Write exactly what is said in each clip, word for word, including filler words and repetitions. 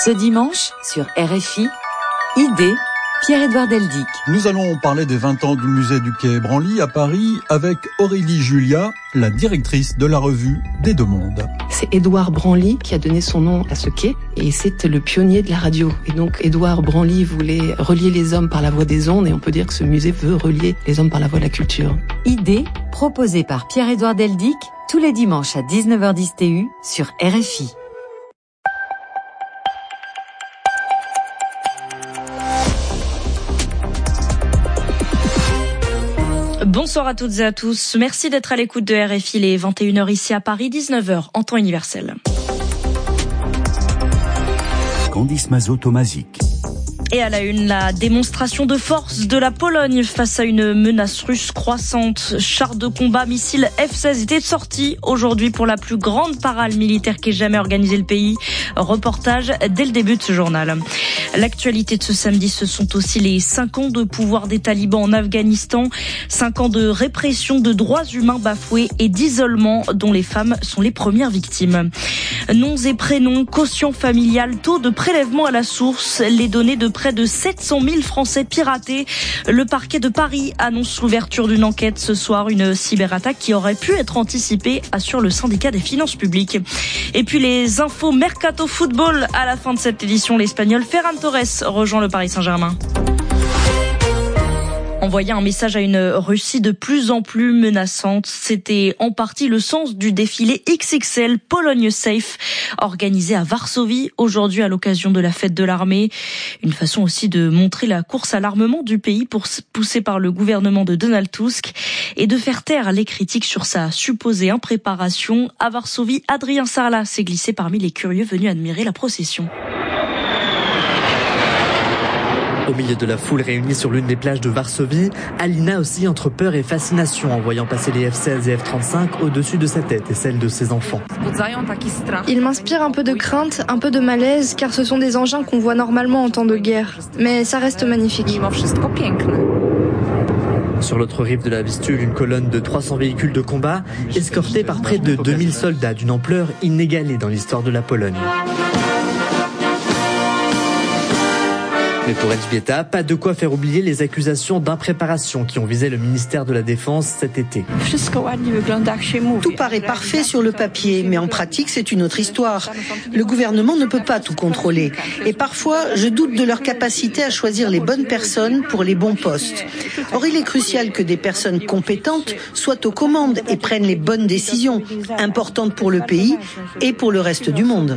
Ce dimanche, sur R F I, Idée, Pierre-Édouard Deldic. Nous allons parler des vingt ans du musée du Quai Branly à Paris avec Aurélie Julia, la directrice de la revue des Deux Mondes. C'est Édouard Branly qui a donné son nom à ce quai et c'est le pionnier de la radio. Et donc Édouard Branly voulait relier les hommes par la voie des ondes et on peut dire que ce musée veut relier les hommes par la voie de la culture. Idée, proposée par Pierre-Édouard Deldic, tous les dimanches à dix-neuf heures dix T U sur R F I. Bonsoir à toutes et à tous. Merci d'être à l'écoute de R F I. Les vingt et une heures ici à Paris, dix-neuf heures en temps universel. Candice Mazot-Tomazic. Et à la une, la démonstration de force de la Pologne face à une menace russe croissante. Chars de combat, missiles F seize étaient sortis aujourd'hui pour la plus grande parade militaire qu'ait jamais organisé le pays. Reportage dès le début de ce journal. L'actualité de ce samedi, ce sont aussi les cinq ans de pouvoir des talibans en Afghanistan. Cinq ans de répression, de droits humains bafoués et d'isolement dont les femmes sont les premières victimes. Noms et prénoms, quotient familial, taux de prélèvement à la source, les données de près de sept cent mille Français piratés. Le parquet de Paris annonce l'ouverture d'une enquête ce soir, une cyberattaque qui aurait pu être anticipée, assure le syndicat des finances publiques. Et puis les infos Mercato Football. À la fin de cette édition, l'Espagnol Ferran Torres rejoint le Paris Saint-Germain. Envoyer un message à une Russie de plus en plus menaçante, c'était en partie le sens du défilé X X L Pologne Safe organisé à Varsovie aujourd'hui à l'occasion de la fête de l'armée. Une façon aussi de montrer la course à l'armement du pays poussée par le gouvernement de Donald Tusk et de faire taire les critiques sur sa supposée impréparation. À Varsovie, Adrien Sarlat s'est glissé parmi les curieux venus admirer la procession. Au milieu de la foule réunie sur l'une des plages de Varsovie, Alina oscille entre peur et fascination en voyant passer les F seize et F trente-cinq au-dessus de sa tête et celle de ses enfants. Il m'inspire un peu de crainte, un peu de malaise, car ce sont des engins qu'on voit normalement en temps de guerre. Mais ça reste magnifique. Sur l'autre rive de la Vistule, une colonne de trois cents véhicules de combat, escortés par près de deux mille soldats d'une ampleur inégalée dans l'histoire de la Pologne. Mais pour Elżbieta, pas de quoi faire oublier les accusations d'impréparation qui ont visé le ministère de la Défense cet été. Tout paraît parfait sur le papier, mais en pratique, c'est une autre histoire. Le gouvernement ne peut pas tout contrôler. Et parfois, je doute de leur capacité à choisir les bonnes personnes pour les bons postes. Or, il est crucial que des personnes compétentes soient aux commandes et prennent les bonnes décisions, importantes pour le pays et pour le reste du monde.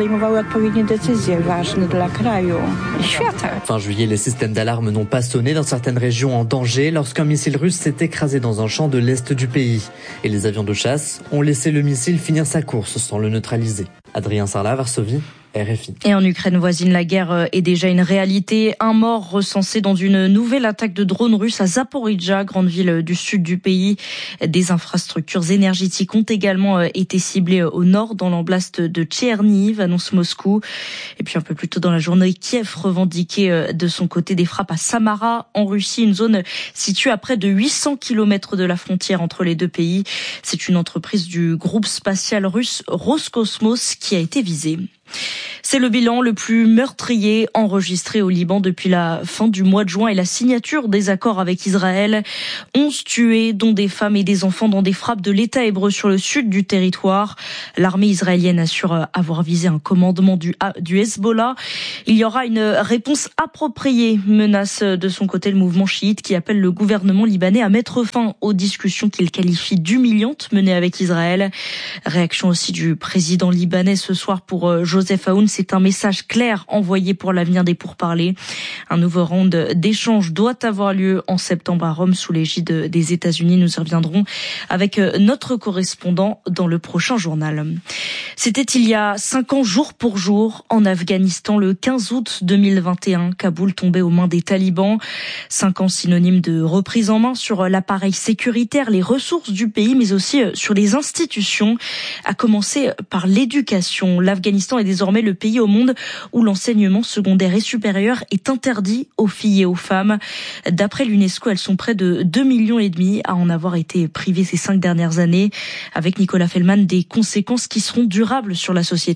Fin juillet, les systèmes d'alarme n'ont pas sonné dans certaines régions en danger lorsqu'un missile russe s'est écrasé dans un champ de l'est du pays. Et les avions de chasse ont laissé le missile finir sa course sans le neutraliser. Adrien Sarlat, Varsovie, R F I. Et en Ukraine voisine, la guerre est déjà une réalité. Un mort recensé dans une nouvelle attaque de drones russes à Zaporijja, grande ville du sud du pays. Des infrastructures énergétiques ont également été ciblées au nord, dans l'oblast de Tchernihiv, annonce Moscou. Et puis un peu plus tôt dans la journée, Kiev revendiquait de son côté des frappes à Samara, en Russie, une zone située à près de huit cents kilomètres de la frontière entre les deux pays. C'est une entreprise du groupe spatial russe Roscosmos qui a été visée. C'est le bilan le plus meurtrier enregistré au Liban depuis la fin du mois de juin et la signature des accords avec Israël. Onze tués, dont des femmes et des enfants, dans des frappes de l'État hébreu sur le sud du territoire. L'armée israélienne assure avoir visé un commandement du, du Hezbollah. Il y aura une réponse appropriée, menace de son côté le mouvement chiite qui appelle le gouvernement libanais à mettre fin aux discussions qu'il qualifie d'humiliantes menées avec Israël. Réaction aussi du président libanais ce soir pour Joseph Aoun. C'est un message clair envoyé pour l'avenir des pourparlers. Un nouveau round d'échange doit avoir lieu en septembre à Rome sous l'égide des États-Unis. Nous y reviendrons avec notre correspondant dans le prochain journal. C'était il y a cinq ans, jour pour jour, en Afghanistan, le quinze août deux mille vingt et un. Kaboul tombait aux mains des talibans. Cinq ans synonymes de reprise en main sur l'appareil sécuritaire, les ressources du pays, mais aussi sur les institutions, à commencer par l'éducation. L'Afghanistan est désormais le pays au monde où l'enseignement secondaire et supérieur est interdit aux filles et aux femmes. D'après l'UNESCO, elles sont près de deux millions et demi à en avoir été privées ces cinq dernières années, avec Nicolas Fellman des conséquences qui seront durables sur la société.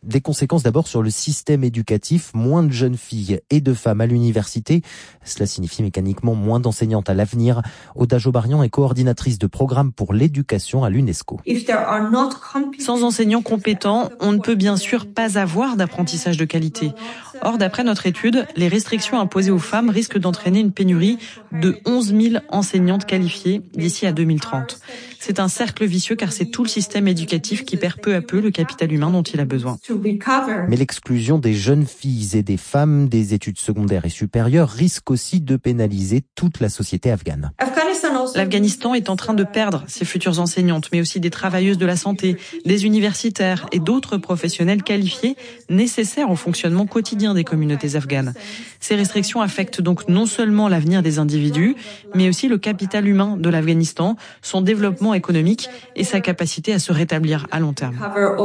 Des conséquences d'abord sur le système éducatif, moins de jeunes filles et de femmes à l'université. Cela signifie mécaniquement moins d'enseignantes à l'avenir. Oda Jobarian est coordinatrice de programme pour l'éducation à l'UNESCO. Sans enseignants compétents, on ne peut bien sûr pas avoir d'apprentissage de qualité. Or, d'après notre étude, les restrictions imposées aux femmes risquent d'entraîner une pénurie de onze mille enseignantes qualifiées d'ici à deux mille trente. C'est un cercle vicieux car c'est tout le système éducatif qui perd peu à peu le capital humain dont il a besoin. Mais l'exclusion des jeunes filles et des femmes des études secondaires et supérieures risque aussi de pénaliser toute la société afghane. L'Afghanistan est en train de perdre ses futures enseignantes, mais aussi des travailleuses de la santé, des universitaires et d'autres professionnels qualifiés nécessaires au fonctionnement quotidien des communautés afghanes. Ces restrictions affectent donc non seulement l'avenir des individus, mais aussi le capital humain de l'Afghanistan, son développement économique et sa capacité à se rétablir à long terme.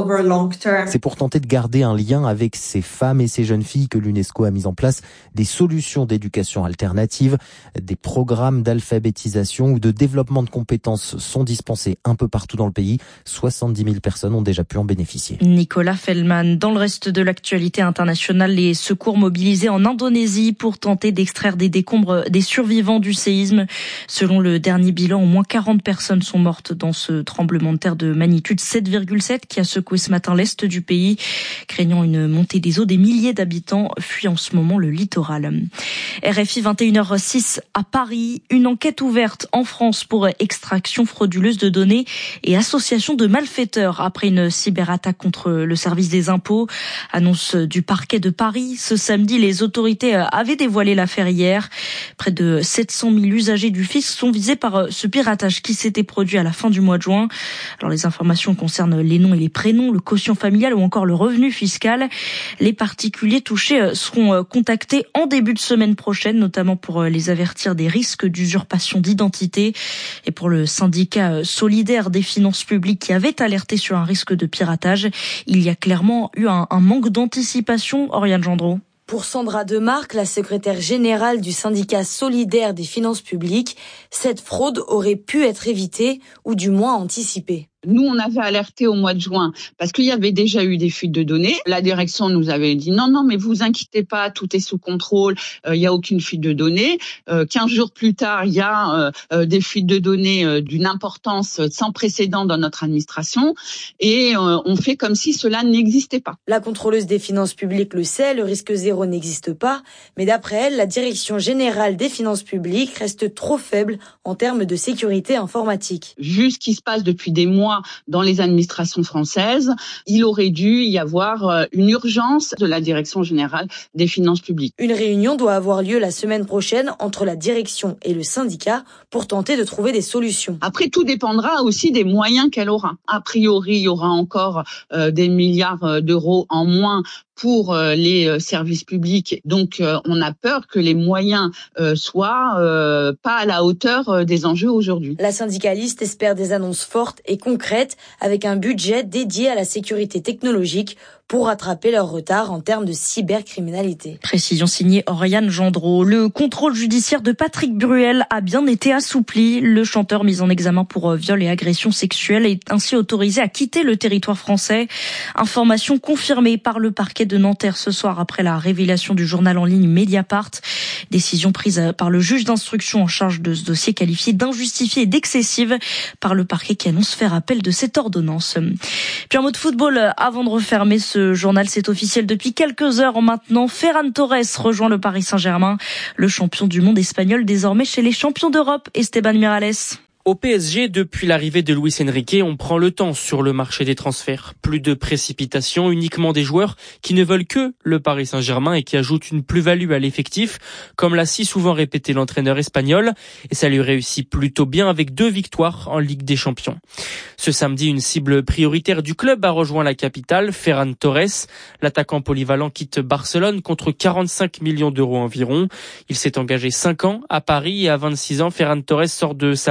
C'est pour tenter de garder un lien avec ces femmes et ces jeunes filles que l'UNESCO a mis en place des solutions d'éducation alternative, des programmes d'alphabétisation ou de développement de compétences sont dispensés un peu partout dans le pays. soixante-dix mille personnes ont déjà pu en bénéficier. Nicolas Feldman, dans le reste de l'actualité internationale, les secours mobilisés en Indonésie pour tenter d'extraire des décombres des survivants du séisme. Selon le dernier bilan, au moins quarante personnes sont mortes dans ce tremblement de terre de magnitude sept virgule sept qui a secoué ce matin l'est du pays. Craignant une montée des eaux, des milliers d'habitants fuient en ce moment le littoral. R F I vingt et une heures six à Paris, une enquête ouverte en France pour extraction frauduleuse de données et association de malfaiteurs après une cyberattaque contre le service des impôts. Annonce du parquet de Paris. Ce samedi, les autorités avaient dévoilé l'affaire hier. Près de sept cent mille usagers du fisc sont visés par ce piratage qui s'était produit à la fin du mois de juin. Alors les informations concernent les noms et les prénoms, le quotient familial ou encore le revenu fiscal. Les particuliers touchés seront contactés en début de semaine prochaine, notamment pour les avertir des risques d'usurpation d'identité. Et pour le syndicat solidaire des finances publiques qui avait alerté sur un risque de piratage, il y a clairement eu un, un manque d'anticipation. Oriane Gendreau. Pour Sandra Demarque, la secrétaire générale du syndicat solidaire des finances publiques, cette fraude aurait pu être évitée ou du moins anticipée. Nous, on avait alerté au mois de juin parce qu'il y avait déjà eu des fuites de données. La direction nous avait dit non, non, mais vous inquiétez pas, tout est sous contrôle, euh, il n'y a aucune fuite de données. Euh, quinze jours plus tard, il y a euh, des fuites de données euh, d'une importance sans précédent dans notre administration et euh, on fait comme si cela n'existait pas. La contrôleuse des finances publiques le sait, le risque zéro n'existe pas, mais d'après elle, la direction générale des finances publiques reste trop faible en termes de sécurité informatique. Vu ce qui se passe depuis des mois dans les administrations françaises, il aurait dû y avoir une urgence de la direction générale des finances publiques. Une réunion doit avoir lieu la semaine prochaine entre la direction et le syndicat pour tenter de trouver des solutions. Après, tout dépendra aussi des moyens qu'elle aura. A priori, il y aura encore euh, des milliards d'euros en moins pour euh, les euh, services publics. Donc, euh, on a peur que les moyens euh, soient euh, pas à la hauteur euh, des enjeux aujourd'hui. La syndicaliste espère des annonces fortes et concrètes avec un budget dédié à la sécurité technologique pour rattraper leur retard en termes de cybercriminalité. Précision signée Oriane Gendreau. Le contrôle judiciaire de Patrick Bruel a bien été assoupli. Le chanteur mis en examen pour viol et agression sexuelle est ainsi autorisé à quitter le territoire français. Information confirmée par le parquet de Nanterre ce soir après la révélation du journal en ligne Mediapart. Décision prise par le juge d'instruction en charge de ce dossier qualifié d'injustifié et d'excessive par le parquet qui annonce faire appel de cette ordonnance. Puis en mode football, avant de refermer ce Ce journal, c'est officiel depuis quelques heures maintenant. Ferran Torres rejoint le Paris Saint-Germain, le champion du monde espagnol désormais chez les champions d'Europe. Esteban Miralles. Au P S G, depuis l'arrivée de Luis Enrique, on prend le temps sur le marché des transferts. Plus de précipitation, uniquement des joueurs qui ne veulent que le Paris Saint-Germain et qui ajoutent une plus-value à l'effectif, comme l'a si souvent répété l'entraîneur espagnol. Et ça lui réussit plutôt bien avec deux victoires en Ligue des Champions. Ce samedi, une cible prioritaire du club a rejoint la capitale, Ferran Torres. L'attaquant polyvalent quitte Barcelone contre quarante-cinq millions d'euros environ. Il s'est engagé cinq ans à Paris et à vingt-six ans, Ferran Torres sort de sa meilleure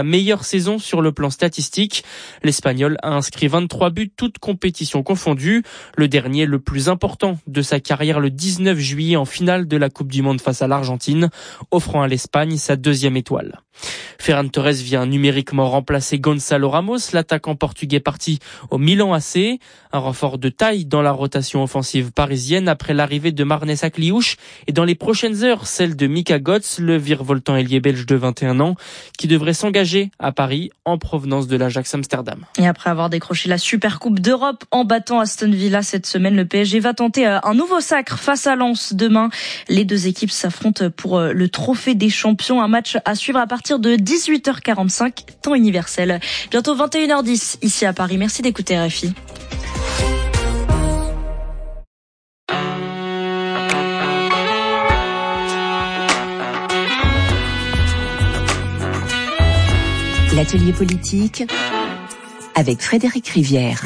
saison sur le plan statistique. L'Espagnol a inscrit vingt-trois buts, toutes compétitions confondues. Le dernier, le plus important de sa carrière, le dix-neuf juillet en finale de la Coupe du Monde face à l'Argentine, offrant à l'Espagne sa deuxième étoile. Ferran Torres vient numériquement remplacer Gonzalo Ramos, l'attaquant portugais parti au Milan A C. Un renfort de taille dans la rotation offensive parisienne après l'arrivée de Marnès Akliouche et dans les prochaines heures, celle de Mika Götze, le virevoltant ailier belge de vingt et un ans, qui devrait s'engager à Paris en provenance de l'Ajax Amsterdam. Et après avoir décroché la Supercoupe d'Europe en battant Aston Villa cette semaine, le P S G va tenter un nouveau sacre face à Lens demain. Les deux équipes s'affrontent pour le trophée des champions, un match à suivre à partir de dix-huit heures quarante-cinq, temps universel. Bientôt vingt et une heures dix ici à Paris. Merci d'écouter R F I. L'atelier politique avec Frédéric Rivière.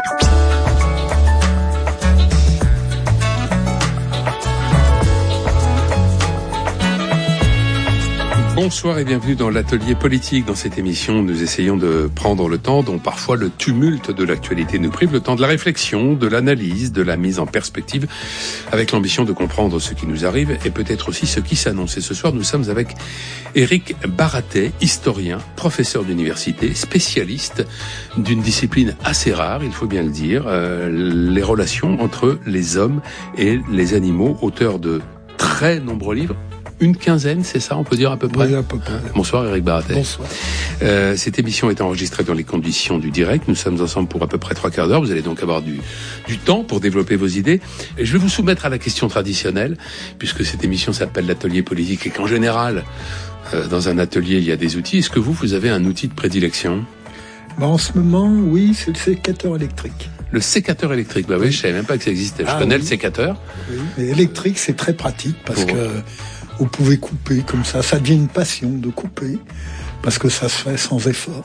Bonsoir et bienvenue dans l'atelier politique. Dans cette émission, nous essayons de prendre le temps dont parfois le tumulte de l'actualité nous prive, le temps de la réflexion, de l'analyse, de la mise en perspective, avec l'ambition de comprendre ce qui nous arrive et peut-être aussi ce qui s'annonce. Et ce soir, nous sommes avec Éric Baratet, historien, professeur d'université, spécialiste d'une discipline assez rare, il faut bien le dire, euh, les relations entre les hommes et les animaux, auteur de très nombreux livres. Une quinzaine, c'est ça, on peut dire à peu près? Oui, à peu près. Bonsoir Éric Baratet. Bonsoir. Euh, cette émission est enregistrée dans les conditions du direct. Nous sommes ensemble pour à peu près trois quarts d'heure. Vous allez donc avoir du, du temps pour développer vos idées. Et je vais vous soumettre à la question traditionnelle, puisque cette émission s'appelle l'atelier politique et qu'en général, euh, dans un atelier, il y a des outils. Est-ce que vous, vous avez un outil de prédilection? Bah, en ce moment, oui, c'est le sécateur électrique. Le sécateur électrique, bah oui, oui, je savais même pas que ça existait. Je ah, connais oui. le sécateur. Oui, mais électrique, c'est très pratique parce pour... que vous pouvez couper comme ça. Ça devient une passion de couper parce que ça se fait sans effort.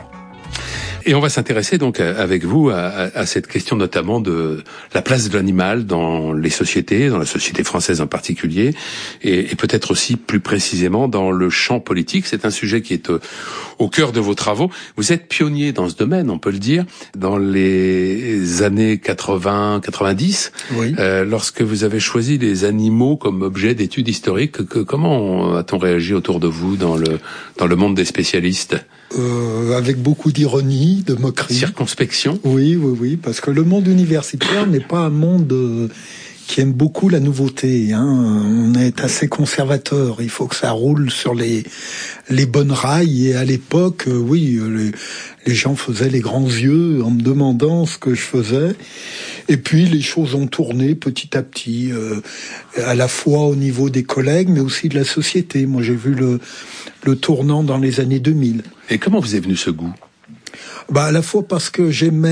Et on va s'intéresser donc avec vous à, à cette question notamment de la place de l'animal dans les sociétés, dans la société française en particulier, et, et peut-être aussi plus précisément dans le champ politique. C'est un sujet qui est au, au cœur de vos travaux. Vous êtes pionnier dans ce domaine, on peut le dire, dans les années quatre-vingts quatre-vingt-dix, oui. euh, lorsque vous avez choisi les animaux comme objet d'étude historique. Que, comment a-t-on réagi autour de vous dans le dans le monde des spécialistes? Euh, avec beaucoup d'ironie, de moquerie. Circonspection. Oui, oui, oui, parce que le monde universitaire n'est pas un monde euh, qui aime beaucoup la nouveauté. Hein. On est assez conservateur. Il faut que ça roule sur les les bonnes rails. Et à l'époque, euh, oui, les, les gens faisaient les grands yeux en me demandant ce que je faisais. Et puis les choses ont tourné petit à petit, euh, à la fois au niveau des collègues, mais aussi de la société. Moi, j'ai vu le le tournant dans les années deux mille. Et comment vous est venu ce goût? Bah, à la fois parce que j'aimais